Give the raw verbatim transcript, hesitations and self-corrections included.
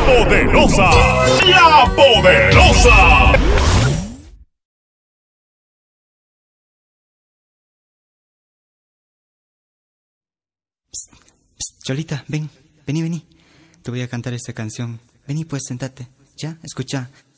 Poderosa, la Poderosa. Psst, psst, Cholita, ven, vení, vení. Te voy a cantar esta canción. Vení, pues, sentate. ¿Ya? Escucha.